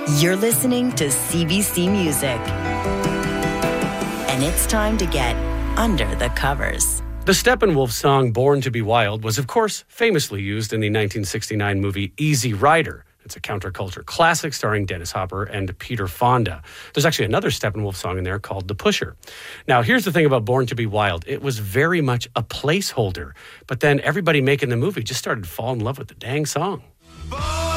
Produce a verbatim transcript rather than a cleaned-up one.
You're listening to C B C Music. And it's time to get under the covers. The Steppenwolf song Born to be Wild was, of course, famously used in the nineteen sixty-nine movie Easy Rider. It's a counterculture classic starring Dennis Hopper and Peter Fonda. There's actually another Steppenwolf song in there called The Pusher. Now, here's the thing about Born to be Wild. It was very much a placeholder. But then everybody making the movie just started to fall in love with the dang song. Born